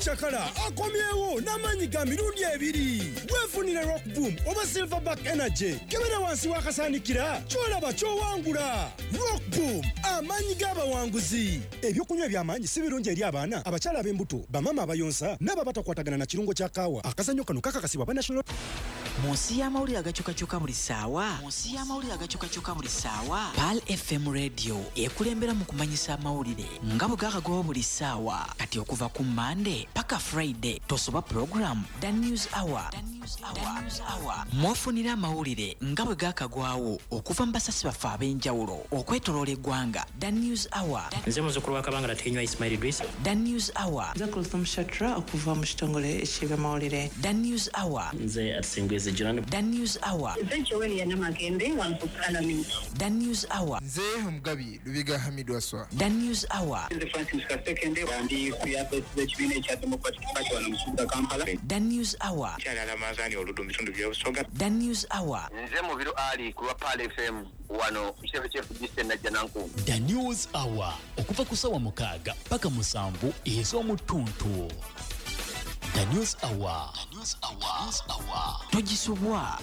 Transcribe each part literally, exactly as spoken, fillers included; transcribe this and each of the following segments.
Chakala akomyewo n'amanyi ga mirundi ebiri. Wefunire Rock Boom oba Silverback Energy kebera wansi wakasanikira kyolaba kyowangula. Rock Boom amanyi g'abawanguzi. Ebyokunywa by'amanyi si birungi eri abaana abakyala ab'embuto bamama abayonsa n'ababatakwatagana na kirungo kya kaawa. Akazanyo kano kakakasibwa ba National Monsi y'amawulire agakyukakyuka buli ssaawa Monsi y'amawulire agakyukakyuka buli ssaawa Pal F M Radio ekulembera mu kumanyisa amawulire nga bwe gakagawa buli ssaawa kati okuva ku Monday paka Friday tosoba program The News Hour The News Hour, News Hour. Mwafunira amawulire nga bwe gakagwawo okuva mu basasi baffe ab'enjawulo okwetoloola eggwanga The News Hour nze muzzukulu wa Kabanga Latinywa Ismail Idris The News Hour nze Kulthum Shatra okuva mu kitongole eky'ebyamawulire The News Hour nze Atsingwezi Jirani The News Hour nze Joel Yanamagembe wanfukana mingi The News Hour nze Mugabi Lubiga Hamidu Aswa The News Hour nze Francis Kasekende bandi kuyabe z'ekibiina ekya Democratic Party wano mu kibuga Kampala The News Hour kyala Ramazani oludu bitundu by'obusoga The News Hour nze Mubiru Ali ku Pal F M wano kichebe chefu diste na jananku The News Hour okuva ku sawa mukaaga paka musanvu ez'omutuntu The News Hour The News Hour News Hour togisubwa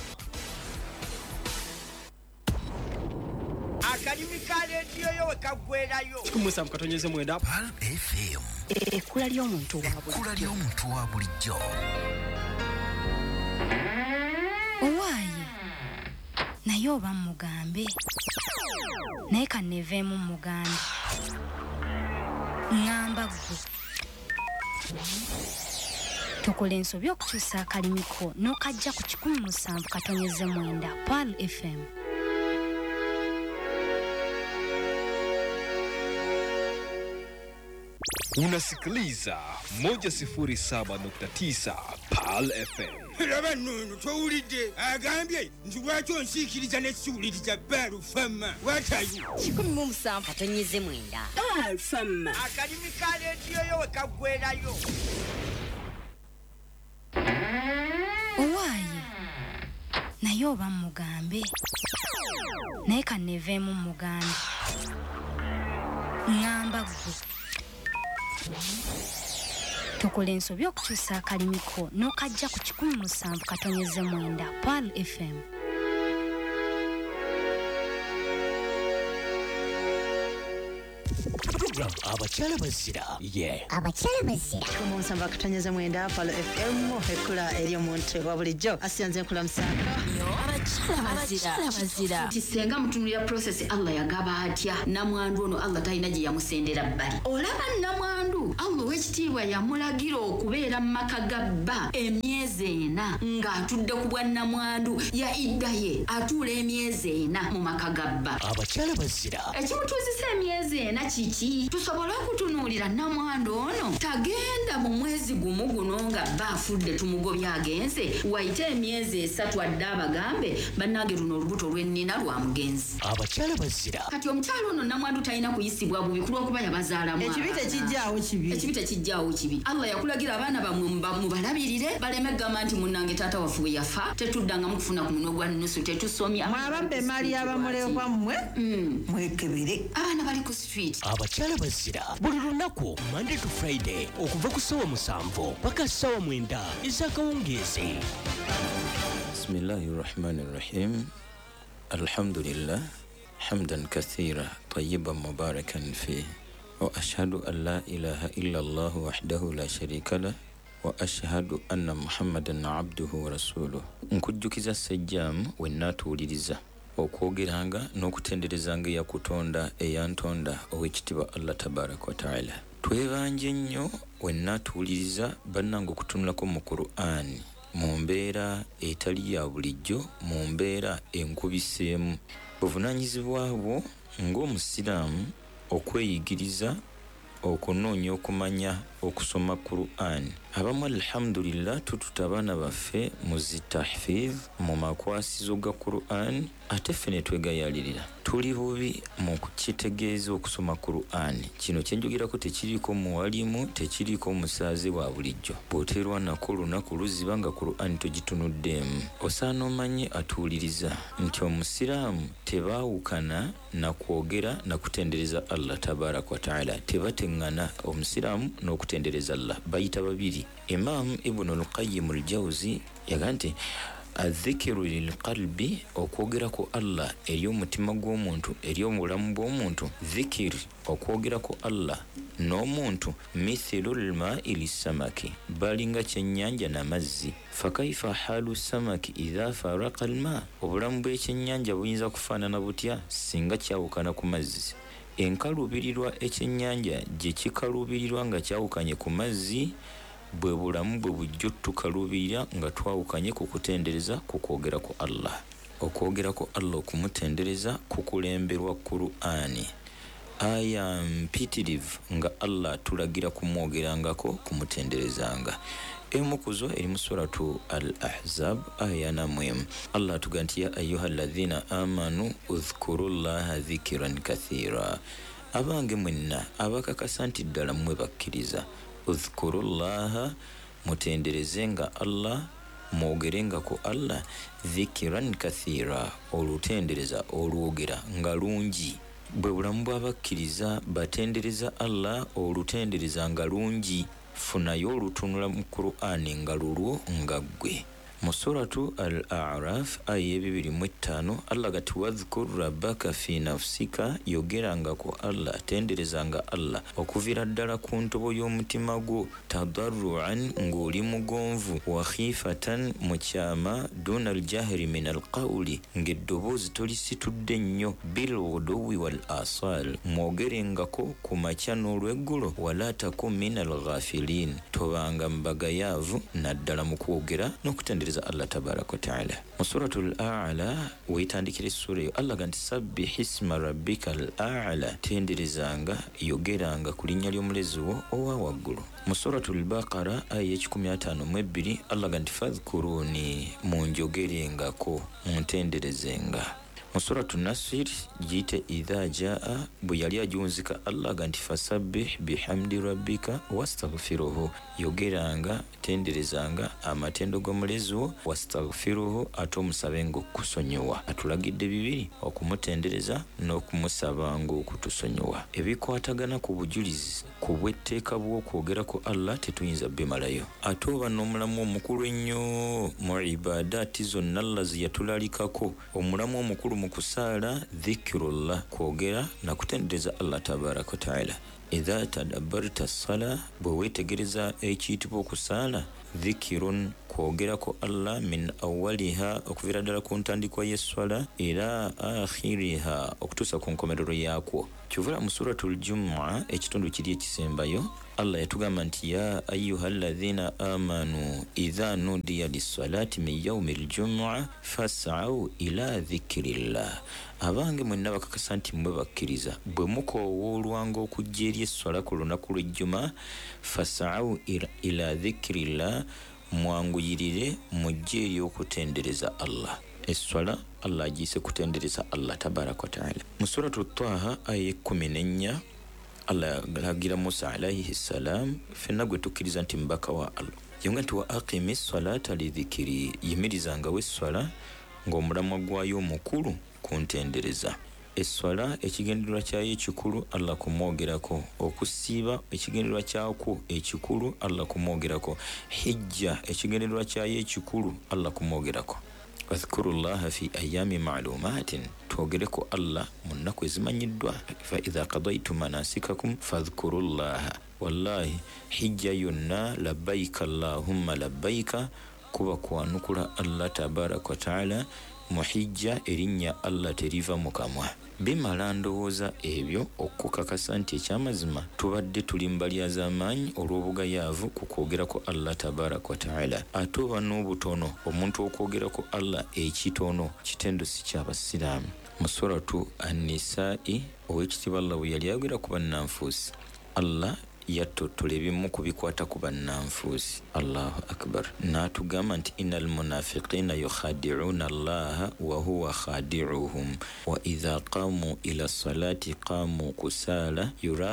akalimi ka rediyo yo wekagwerayo kikumusa mukatonyeze mwenda Pal F M ekkula ly'omuntu wa bulijjo ekkula ly'omuntu wa bulijjo owaaye naye oba mugambe naye kanneeveemu mugambe ŋŋamba ggwe tokola ensobi okukyusa akalimi ko n'okajja ku kikumi musanvu katonyeze mwenda Pal F M. Unasikiliza moja sifuri saba nukta tisa Pal F M. Raba nunu towulidde agambye nti lwaki onsiikiriza n'essiwuliriza Pal F M. What are you? kikumi mu musanvu katonyeze mwenda Pal F M. Akalimi ka rediyo yo wekagwerayo owaaye naye oba mugambe naye kanneeveemu mugambe ŋŋamba ggwe tokola ensobi okukyusa akalimi ko n'okajja ku kikumi musanvu katonyeze mwenda Pal F M. program abakyala bazira ye abakyala bazira kumusanvu akatonyeze mwenda Pal F M ekkula ery'omuntu wa bulijjo asiyanze nkula musanga abakyala bazira tisenga mutunulira process Allah yagaba atya namwandu ono Allah talina gye yamusendera bbali olaba namwandu Allah w'ekitiibwa yamulagira okubeera mu maka gabba emyezi ena ng'atudde ku bwa namwandu ya iddaye atuula emyezi ena mu maka gabba abakyala bazira ekimutuuzisa emyezi ena kiki tusobola okutunuulira namwandu ono tagenda mu mwezi gumu guno nga bba afudde tumugobya agenze wayite emyezi esatu adde abagambe bannange luno olubuto lw'ennina lwa mugenzi abakyala bazira kati omukyala ono namwandu talina kuyisibwa bubi ku lw'okuba yabazaalamu ekibi tekijjaawo kibi ekibi tekijjaawo kibi Allah yakulagira abaana bammwe mubalabirire baleme gamba nti munnange taata waffe bwe yafa tetuddangamu kufuna ku munwe gwa nusu tetusomya mwababba emaali y'abamulekwa mmwe mwekebere abaana bali ku street abakyala bazira buli lunaku Monday to Friday okuva ku ssaawa musanvu paka ssaawa mwenda ez'akawungeezi. Bismillahir Rahmanir Rahim. Alhamdulillah hamdan kathira tayyiban mubarakan fi wa ashhadu an la ilaha illa Allah wahdahu la sharika lah wa ashhadu anna Muhammadan abduhu wa rasuluhu. Nkujjukiza sejjam wenna tuwuliriza okwogeranga n'okutenderezanga yakutonda eyantonda ow'ekitiibwa Allah tabaraka wa ta'ala. Twebanje nnyo wenna tuwuliriza bannange okutunulako mu Qur'an mu mbeera etali ya bulijjo, mu mbeera enkubiseemu. Buvunaanyizibwa bwo ng'omusiraamu okweyigiriza okunoonya okumanya okusoma Qur'an. Abamu alhamdulillah tututa abaana baffe mu zitahfiz mu makwasizo ga Qur'an ate ffe ne twegayalirira. Tuli bubi mu kukitegeeza okusoma Qur'an. Kino kyenjogerako tekiriko muwalimu, tekiriko musaazi wa bulijjo. Bw'oteerwa nako lunaku luziba nga Qur'an togitunuddeemu. Osaana omanye atuwuliriza nti omusiraamu tebaawukana na kwogera na kutendereza Allah tabaraka wa ta'ala. Tebateŋŋana omusiraamu n'okutendereza n'okutendereza Allah bayita babiri. Imam Ibn al-Qayyim al-Jawzi yagante adhikiru lilqalbi okwogera ku Allah eri omutima gw'omuntu eri omulamu bw'omuntu. Dhikir okwogera ku Allah n'omuntu mithilu lmaai lissamaki balinga kyennyanja n'amazzi. Fakaifa halu samaki idha faraka alma, obulamu bw'ekyennyanja buyinza kufaanana butya singa kyawukana ku mazzi. Enkaluubirirwa ekyennyanja gye kikaluubirirwa nga kyawukanye ku mazzi bwe bulamu bwe bujjo tukaluubirira nga twawukanye ku kutendereza ku kwogera ku Allah. Okwogera ku Allah okumutendereza kukulemberwa Qur'ani, aya mpitirivu nga Allah tulagira kumwogerangako kumutenderezanga. Emukuzo eri mu suratu Al-Ahzab aya namwemu Allah tuga nti ya ayyuhalladhina amanu udhkurullaha dhikran kathira. Abange mwenna abakakasa nti ddala mmwe bakkiriza, udhkurullaha mutenderezenga Allah, mwogerenga ku Allah, dhikran kathira olutendereza olwogera nga lungi. Bwe bulamu bw'abakkiriza batendereza Allah olutendereza nga lungi. Funayo olutunula mu Qur'ani nga lulwo nga ggwe. Mu suratu Al-A'raf aya bibiri mu ttaano Allah gati wadhkur rabbaka fi nafsika, yogeranga ku Allah tenderezanga Allah okuvira ddala ku ntobo y'omutima gwo, tadarruan ng'oli mugonvu, wa khifatan mu kyama, duna aljahri min alqawli ng'eddoboozi tolisitudde nnyo, bil ghuduwi wal asal mwogerengako ku makya n'olweggulo, wala takum min alghafilin tobanga mbagayaavu naddala mu kwogera n'okutendera Allah tabaraka wa ta'ala. Mu suratul A'la wetandikira essura eyo Allah ganti sabbih isma rabbikal a'la, tenderezanga yogeranga ku linnya ly'omulezi wo owa waggulu. Mu suratul Baqara aya ekikumi ataano mu ebbiri Allah ganti fadhkuruni, munjogerengako muntenderezenga. Mu suratu Nasir jite idha jaa bwe yali ajunzika Allah ganti fasabbih bihamdi rabbika wastaghfiruhu, yogeranga tenderezanga amatendo g'omulezi wo, wastaghfiruhu ate omusabenga okusonyiwa. Atulagidde bibiri okumutendereza n'okumusabanga okutusonyiwa. Ebikwatagana ku bujulizi ku bw'etteeka bw'okwogera ku Allah tetuyinza bimalayo. Ate oba n'omulamu omukulu ennyo mu ibadaati zonna Allah ziyatulalikako, omulamu omukulu mu kusaala dhikirullah, kwogera na kutendereza Allah tabaraka wa ta'ala. Idha tadabbarta as-sala, bwe weetegereza ekiyitibwa okusaala, dhikirun kwogera ku Allah min awwaliha okuvira ddala ku ntandikwa y'esswala ila akhiriha okutuusa ku nkomerero yaakwo. Kyovula mu suratul Jumu'a ekitundu kiri ekisembayo Allah yatugamba nti ya ayyuhalladhina amanu idha nudiya lis-salati min yawmil jumu'a fas'au ila dhikrillah. Abange mwenna bakakasa nti mmwe bakkiriza bwe mukoowoolwanga okujja eri esswala ku lunaku lw'ejjuma, fas'au ila, ila dhikrillah, mwanguyirire mujje eri okutendereza Allah. Esswala Allah agiyise kutendereza Allah tabaraka wa ta'ala. Mu suratu Taha aya ekkumi n'ennya Allah alagira Musa alayhi salam, fenna gwe tukkiriza nti mbaka wa Allah yonga nti wa aqimi salata lidhikiri, yimirizanga w'esswala ng'omulamwa gwayo omukulu kuntendereza. Esswala ekigendererwa kyayo ekikulu Allah kumwogerako, okusiiba ekigendererwa kyakwo ekikulu Allah kumwogerako, hijja ekigendererwa kyayo ekikulu Allah kumwogerako. Wadhkurullaha fi ayami ma'lumatin, twogereko Allah mu nnaku ezimanyiddwa. Fa idha qadaytum manasikakum fadhkurullaha, wallahi hijja yonna labbaika allahumma labbaika kuba kwanukula Allah tabaraka wa ta'ala mu hijja erinnya Allah teriva mu kamwa. Bimala ndowooza ebyo okukakasa nti ekyamazima tubadde tuli mbalya z'amaanyi olw'obugayaavu ku kwogera ku Allah tabaraka wa ta'ala. Ate oba n'obutono omuntu okwogera ku Allah ekitono kitendo si ky'abasiraamu. Mu suratu An-Nisa'i ow'ekitiibwa Allah bwe yali ayogera ku bannanfuusi, Allah yattotola ebimu ku bikwata ku bannanfuusi. Allahu akbar. N'atugamba nti innal munafiqina yukhadi'una Allaha wa huwa khadi'uhum wa idha qamu ila salati qamu kusala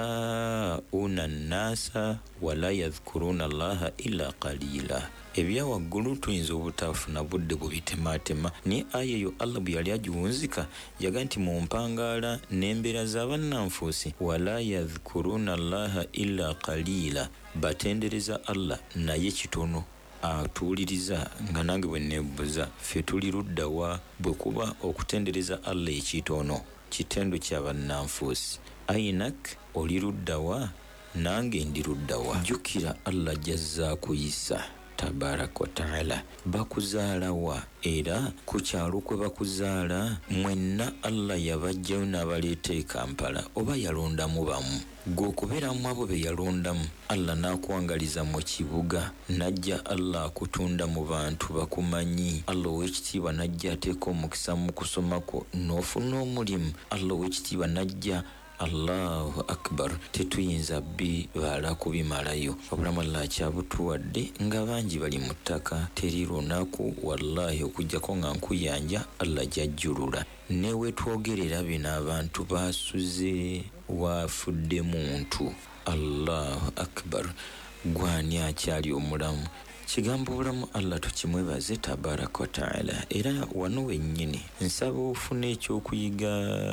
yura'una an-nasa wa la yadhkuruna Allaha illa qalila. Ebya waggulu tuyinza obutafuna budde bubitematema, ni aya eyo Allah bwe yali agiwunzika yaga nti mu mpangaala n'embeera z'abannanfuusi wala yadhkuruna Allaha illa illa qalila batendereza Allah naye kitono atuuliriza nga nange bwe neebuuza ffe tuli ludda wa bwe kuba okutendereza Allah ekitono kitendo kya bannanfuusi ainak oli ludda wa nange ndi ludda wa jjukira Allah jazza kuyisa tabaraka wa taala bakuzaala wa era ku kyalo kwe bakuzaala mwenna Allah yabajjayo n'abaleeta e Kampala oba yalondamu bamu gw'okubeeramu abo be yalondamu Allah n'akuwangaliza mu kibuga najja Allah akutunda mu bantu bakumanyi Allah ow'ekitiibwa najja ateeka omukisa mu kusoma kwo n'ofuna omulimu Allah ow'ekitiibwa najja Allahu akbar tetuyinza bbi bala kubimalayo obulamu Allah akyabutuwadde nga bangi bali mu ttaka teri lunaku wallahi okujjako nga nkuyanja Allah jajjulula newe twogerera bino abantu basuze wafudde muntu Allahu akbar gwani akyali omulamu kigambo bulamu Allah tukimwebaze tabaraka wa taala era wano wennyini nsaba ofuna ekyokuyiga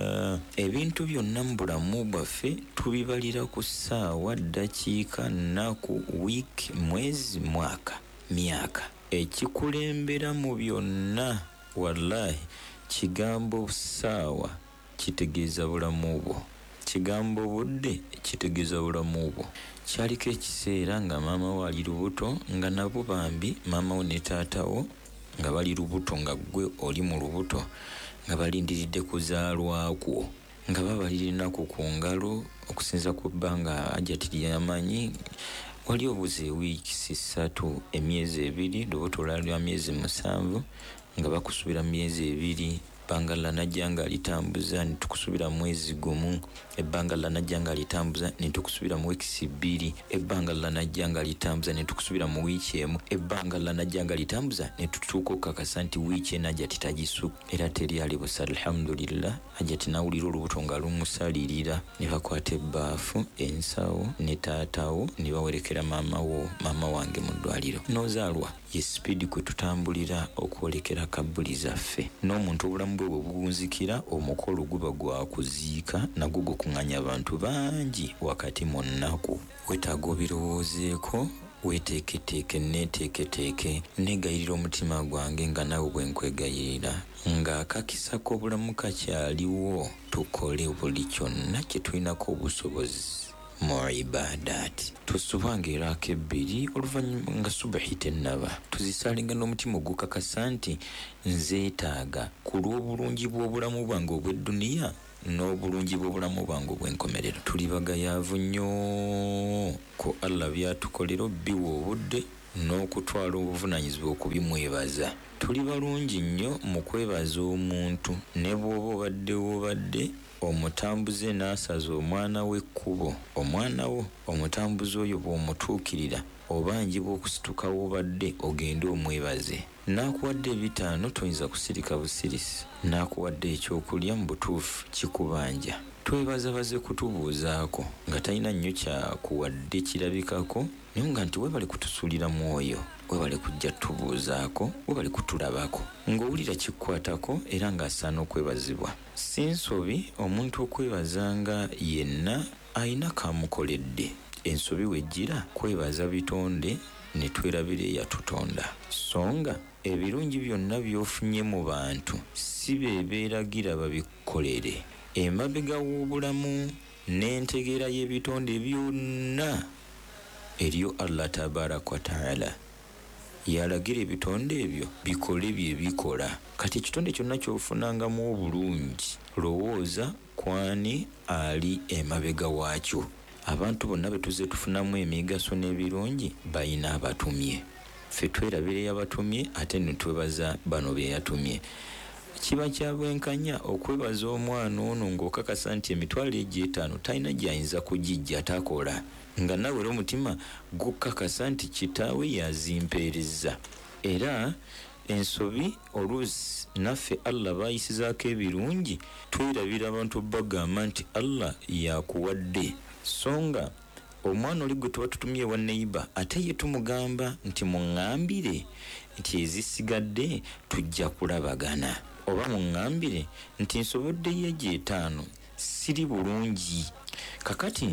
ebintu byonna mu bulamu bwaffe tubibalira ku ssaawa ddakiika nnaku wiiki mwezi mwaka myaka ekikulembera mu byonna wallahi kigambo ssaawa kitegeeza bulamu bwo kigambo budde kitegeeza bulamu bwo kyaliko ekiseera nga maama wo ali lubuto nga nabo bambi maama wo ne taata wo nga bali lubuto nga gwe oli mu lubuto nga balindiridde kuzaalwakwo nga babalira ennaku ku ngalo okusinza ku bbanga ajati lyamanyi wali obuze wiiki ssatu emyezi ebiri lubuto lwa lwa myezi musanvu nga bakusubira myezi ebiri ebbanga lanajja nga litambuza nitukusubira mwezi gumu ebbanga lanajja nga litambuza nitukusubira mu wiiki bbiri ebbanga lanajja nga litambuza nitukusubira mu wiiki emu ebbanga lanajja nga litambuza nitutuuka okukakasa nti wiiki eno ajati tagisu era teri ali busa alhamdulillah ajati nawulira olubuto nga lumusalirira ne bakwata ebbaafu ensawo ne taatawo ne bawerekera maama wo maama wange mu ddwaliro n'ozaalwa ye sipiidi kwe tutambulira okwolekera kabbuli zaffe n'omuntu obulamu bwe bwebunzikira omukolo guba gwa kuziika nagwo gukuŋŋanya abantu bangi wakati mu nnaku wetaaga obirowoozeeko weteeketeeke neeteeketeeke negayirira omutima gwange nga nawe bwe nkwegayirira ng'akakisako obulamu kakyaliwo tukole buli kyonna kye tulinako obusobozi mu ibadaati tusubanga eraako ebbiri oluvannyuma nga subahi tennaba tuzisalenga n'omutima ogukakasa nti nzeetaaga ku lw'obulungi bw'obulamu bwange obw'edduniya n'obulungi bw'obulamu bwange obw'enkomerero tuli bagayaavu nnyo ku Allah byatukolera obbiwa obudde n'okutwala obuvunaanyizibwa okubimwebaza tuli balungi nnyo mu kwebaza omuntu ne bw'oba obadde wobadde omutambuze n'asaza omwana w'ekkubo omwana wo omutambuze oyo bw'omutuukirira obangi bw'okusituka wobadde ogende omwebaze n'akuwadde ebitaano toyinza kusirika busirisi n'akuwadde ekyokulya mu butuufu kikubanja twebazabaze kutubuuzaako nga talina nnyo kyakuwadde kirabikako naye nga nti webale kutusuulira mwoyo webale kujja tubuuzaako webale kutulabako ng'owulira kikukwatako era ng'asaana okwebazibwa si nsobi omuntu okwebazanga yenna ayina kamukoledde ensobi wejjira kwebaza bitonde ne twerabira eyatutonda so nga ebirungi byonna by'ofunye mu bantu si be beeragira babikolere emabega w'obulamu n'entegeera y'ebitonde byonna eriyo Allah tabaraka wa taala yalagira ebitonde ebyo bikole bye bikola kati ekitonde kyonna ky'ofunangamu obulungi lowooza kwani ali emabega waakyo abantu bonna be tuze tufunamu emigaso n'ebirungi bayina abatumye ffe twerabira eyabatumye ate ne twebaza bano be yatumye kiba kya bwenkanya okwebaza omwana ono ng'okakasa nti emitwalo egy'etaano talina gy'ayinza kugijja takola nga nawe era omutima gukakasa nti kitaawe yazimpeereza era ensobi oluusi naffe Allah baayisizaako ebirungi twerabira abantu bagamba nti Allah yakuwadde songa omwana oli gwe tuba tutumye wa neighbor ate ye tumugamba nti muŋŋambire nti ezisigadde tujja kulabagana oba muŋŋambire nti nsoboddeyo egy'etaano siri bulungi kakati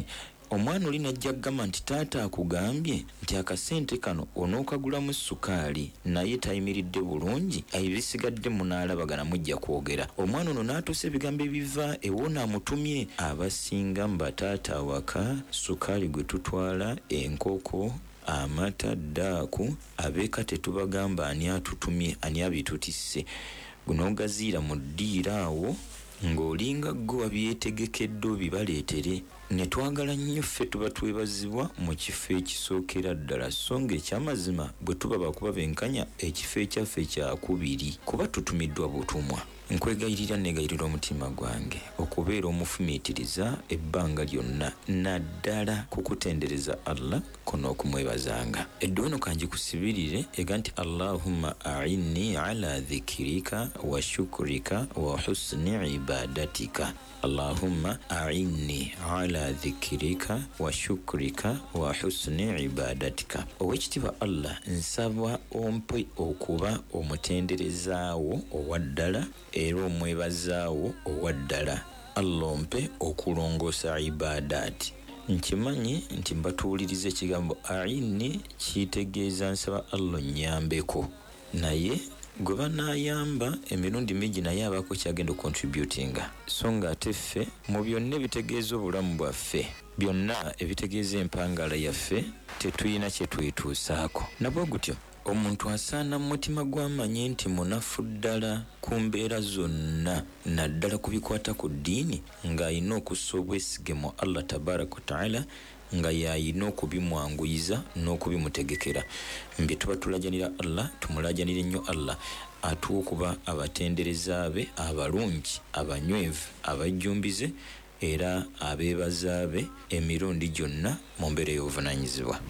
omwana oli najja gamba nti taata akugambye nti akasente kano onookagulamu sukaali naye tayimiridde bulungi ebisigadde munaalabagana mujja kwogera. Omwana ono n'atuusa ebigambo ebiva ewona amutumye abasinga mbataata awaka sukaali gwe tutwala enkoko amata daaku abeeka tetubagamba ani atutumye ani abitutisse gunogaziira mu ddiira awo ng'olinga gwe wabyetegekedde obibaleetere. Ne twagala nnyo ffe tuba twebazibwa mu kifo ekisookera ddala so ng'ekyamazima bwe tuba bakuba benkanya ekifo ekyaffe kyakubiri kuba tutumiddwa butumwa. Nkwegayirira negayirira omutima gwange okubeera omufumiitiriza ebbanga lyonna naddala kukutendereza Allah kono okumwebazanga. Eddono kanji kusibirire ega nti Allahumma a'inni ala dhikirika wa shukrika wa husni ibadatika. Allahumma a'inni ala dhikirika wa shukrika wa husni ibadatika. Owekitiibwa Allah nsaba ompe okuba omutenderezaawo owaddala era omwebazaawo owaddala. Allah ompe okulongoosa ibadaati. Nkimanyi nti mbatuuliriza ekigambo a'inni kitegeeza nsaba Allah nnyambeko naye gwe banaayamba emirundi mingi naye abaako kyagenda contributinga so nga ate ffe mu byonna ebitegeeza obulamu bwaffe byonna ebitegeeza empangala yaffe tetulina kye twetuusaako. Nabwe gutyo omuntu asaana mu mutima gw'amanye nti munafu ddala ku mbeera zonna naddala ku bikwata ku ddiini ng'alina okussa obwesige mu Allah tabaraka wa taala nga yayina okubimwanguyiza n'okubimutegekera. Mbe tuba tulajanira Allah tumulajanire nnyo Allah atuwa okuba abatendereza be abalungi abanywevu abajjumbize era abeebaza be emirundi gyonna mu mbeera y'obuvunaanyizibwa.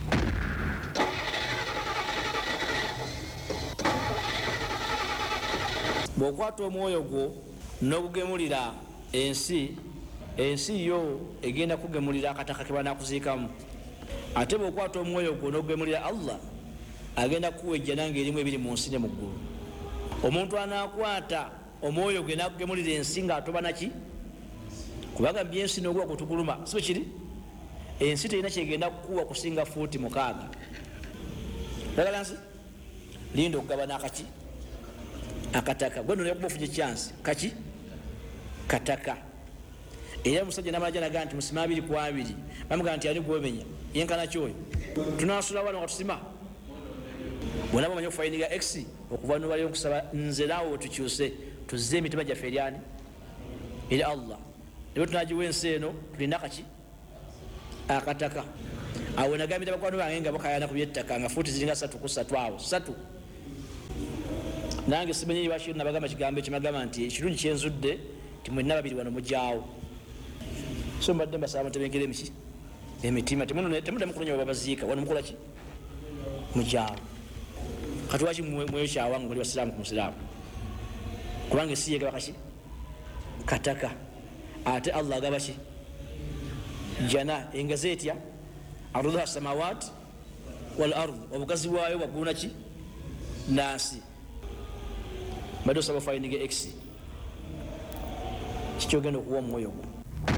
Bw'okwata omwoyo gwo n'ogugemulira ensi ensi yo egenda kugemulira akataka ke banakuziikamu. Ate bw'okwata omwoyo gwo n'ogugemulira Allah agenda kuwejja nange erimu ebiri mu nsi ne mu ggulu. Omuntu anaakwata omwoyo gwe n'akugemulira ensi ng'atoba naki kubaga byensi n'ogwa kutuguluma sibe kiri ensi terina kyegenda kukuwa kusinga fuuti mukaaga. Dagala nsi linda okugaba n'akaki akataka gwe nno yakuba ofunye chance kaki kataka. Era musajja n'amajja naga nti musima abiri ku abiri bamugaa nti ani gwomenya yenkana kyoyo tunasula wano nga tusima bwona bamanyi okufayiniga x okuva nobali okusaba nze naawe tukyuse tuzze emitima gyaffe eryani eri Allah nebwe tunagiwa ensi eno tulina kaki akataka. Awo nagambira bakwano bange nga bakayana ku byettaka nga fuuti ziringa satu ku satu awo satu nange simenye bashiru nabagamba kigambo ekimagamba nti ekirungi kyenzudde ti mwenna babiri wano mujjaawo so mbadde mbasaba mutebenkere emiki emitima temuddamu kunonya babaziika wano mukola ki mujjaawo kati waki mweyo kyawange muli basiraamu ku musiraamu kubanga esi yegaba kaki kataka ate Allah agaba ki jana engazi etya arduha samawat wal ard obugazi bwayo waggulu naki nansi. Mbadde osaba fayinige x kikyogenda okuwa omwoyo gwo.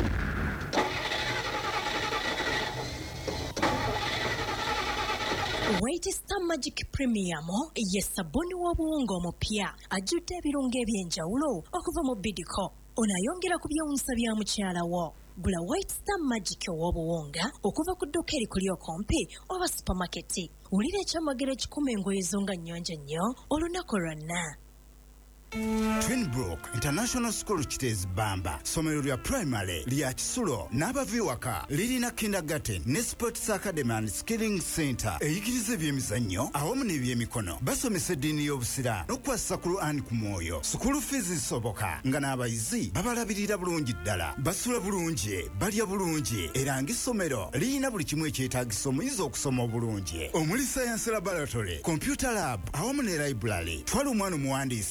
White Star Magic Premium ye sabuni w'obuwunga omupya ajjudde ebirungo eby'enjawulo okuva mu Bidco. Onayongera ku byewunsa bya mukyala wo. Gula White Star Magic w'obuwunga okuva ku dduka erikuli okumpi oba supermarket. Wulira ekyamagero ekikuma engoye zo nga nnyonjo nnyo olunaku lwonna. Twinbrook International School Kitezi Bamba somero lya primary lya Kisulo n'abaviwaka lirina kindergarten ne sports academy and skilling center eyigiriza ebyemizannyo awamu n'ebyemikono basomesa eddiini y'obusira n'okwassa ku Qur'an ku mwoyo. School fees zisoboka nga n'abayizi babalabirira bulungi ddala basula bulungi balya bulungi era ng'essomero lirina buli kimu ekyetaagisa omuyizi okusoma obulungi omuli science laboratory computer lab awamu ne library. Twala omwana omuwandiise ku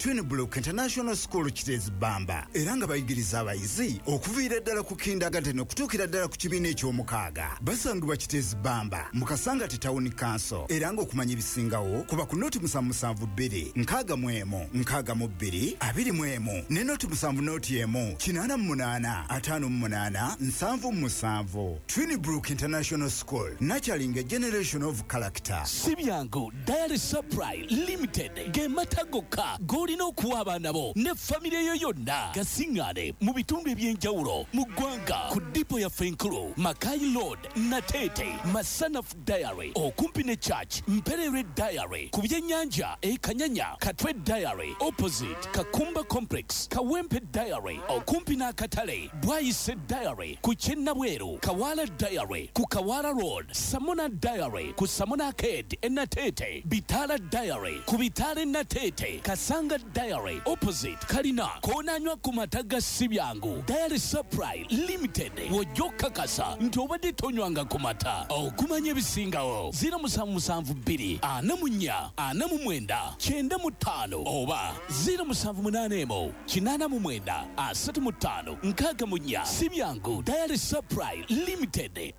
Twin Brook International School Kitezi Bamba era nga bayigiriza abayizi okuviira ddala ku kindergarten okutuukira ddala ku kibiina eky'omukaaga. Basangibwa Kitezi Bamba mu Kasangati Town Council era nga okumanya ebisingawo kuba ku noti musanvu musanvu bbiri nkaaga mu emu nkaaga mu bbiri abiri mu emu ne noti musanvu noti emu kinaana mu munaana ataano mu munaana nsanvu mu musanvu. Twin Brook International School nurturing a generation of character. Sibyango Diary Supply Limited ge matagoka golina okuwa abaana bo ne famire yo yonna gasingane mu bitundu ebyenjawulo mu ggwanga ku dipo ya Fenkulu Makai Road Natete Masanaf Diary okumpi ne Church Mperere Diary ku byennyanja e Kanyanya Katwe Diary opposite Kakumba Complex Kawempe Diary okumpi n'akatale Bwayise Diary ku Kyennabweru Kawala Diary ku Kawala Road Samona Diary ku Samona Arcade e Natete Bitala Diary ku Bitale Natete Kasanga Diary opposite Kalina konanywa ku mataga Sibyangu Diary Supply Limited wojoka kasa nti obadde tonywanga ku mata okumanya ebisingawo zero musanvu musanvu bbiri ana mu nnya ana mu mwenda kyenda mu ttaano oba zero musanvu munaana emu kinaana mu mwenda asatu mu ttaano nkaaga mu nnya Sibyangu Diary Supply Limited.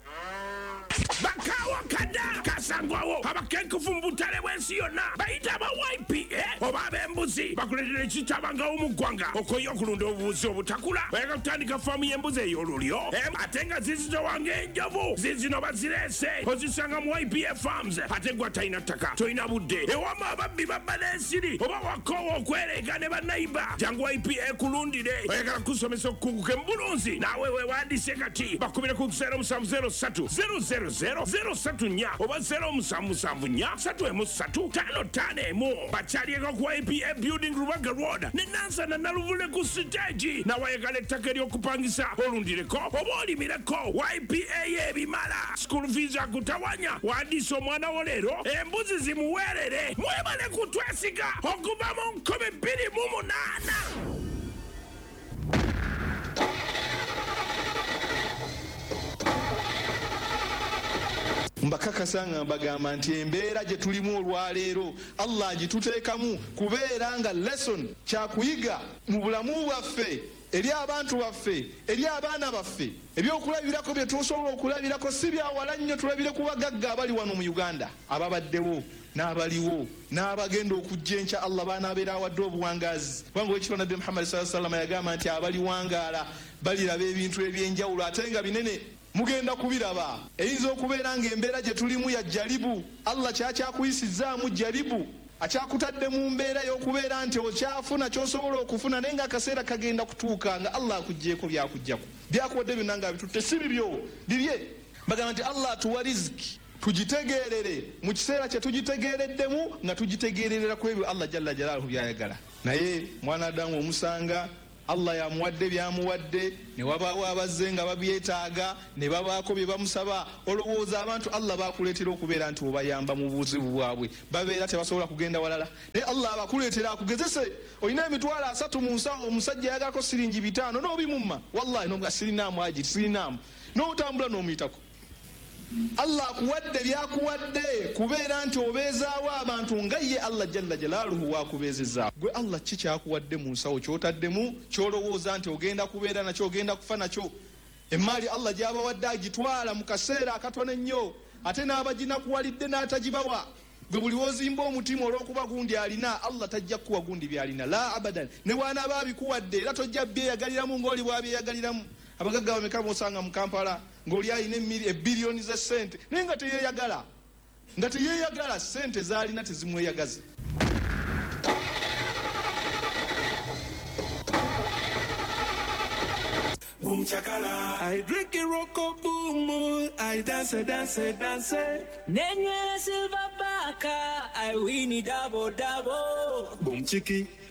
Bakawa kada kasangwawo abakenkufu mbutale bwensi yonna bayita aba Y P A oba ab'embuzi bakuletera ekitabanga omugwanga okoyo okulunda obubuzi obutakula bayagala kutandika faamu y'embuzi ey'olulyo ate nga zizitowanga enjovu zizino bazirese ozisanga mu Y P A Farms ate gwa talina ttaka tolina budde ewama ababbi babba n'ensiri oba wakoowa okwereega ne bannayiba jangu Y P A kulundire oyagala kusomesa okukunguka embulunzi naawe weewandiise kati bakubire ku zero musanvu zero ssatu zero zero zero zero satu nnya oba zero musanvu musanvu nnya satu emu ssatu ttaano ttaano emu bakyalieko ku Y P A Building Rubaga Road ne Nansana Naluvule ku siteegi nawayagala ettaka ery'okupangisa olundireko oba olimireko Y P A y'ebimala school fees akutawanya wandiisa omwana wo leero embuzi zimuweerere mwebale kutwesiga okuva mu nkumi bbiri mu munaana. mbakakasa nga mbagamba nti embeera gye tulimu olwaleero Allah agituteekamu kubeera nga lesson kyakuyiga mu bulamu bwaffe eri abantu baffe eri abaana baffe ebyokulabirako bye tusobola okulabirako si byawala nnyo tulabire ku bagagga abali wano mu Uganda ababaddewo n'abaliwo n'abagenda okujja enkya Allah baanaabeera awadde obuwangazi kubanga wekitwa Nabbi Muhammad sallallahu alaihi wasallam yagamba nti abaliwangaala baliraba ebintu ebyenjawulo ate nga binene mugenda kubiraba eyinza okubeera ng'embeera gye tulimu ya jalibu Allah kyakyakuyisizaamu jalibu akyakutadde mu mbeera y'okubeera nti okyafuna ky'osobola okufuna naye nga akaseera kagenda kutuuka nga Allah akuggyeeko byakuggyako byakuwadde byonna nga bitutte si bibyo bibye bagamba nti Allah atuwa riziki tugitegeerere mu kiseera kye tugitegeereddemu nga tugitegeererera ku ebyo Allah jalla jalaaluhu byayagala naye mwana Adamu omusanga Allah yamuwadde byamuwadde ne wabaawo abazze nga babyetaaga ne babaako bye bamusaba olowooza abantu Allah bakuleetera okubeera nti obayamba mu buzibu bwabwe babeera tebasobola kugenda walala naye Allah abakuleetera akugezese olina emitwalo asatu mu nsawo omusajja yagalako siringi bitaano n'obimumma wallahi nonga sirinaamu ajiri sirinaamu n'otambula n'omuyitako Allah akuwadde byakuwadde kubeera nti obeezaawo abantu nga ye Allah jalla jalaaluhu waakubeezezaawo gwe Allah ki kyakuwadde mu nsawo kyotaddemu kyolowooza nti ogenda kubeera nakyo ogenda kufa nakyo emmaali Allah gy'abawadde agitwala mu kaseera akatono ennyo ate n'abaginakuwalidde n'atagibawa gwe buli wozimba omutima olw'okuba gundi alina Allah tajja kuwa gundi byalina la abadan ne bw'anaaba abikuwadde era tojja byeyagaliramu ng'oli bw'abyeyagaliramu abagagga bameka b'osanga mu Kampala ng'oli alina ebbiliyoni ze ssente naye nga teyeeyagala nga teyeeyagala ssente z'alina tezimweyagaza. Boom chakala, I drink a rocko boom, I dance, dance, dance. Nenye silver baka, I win it double double. Boom chiki,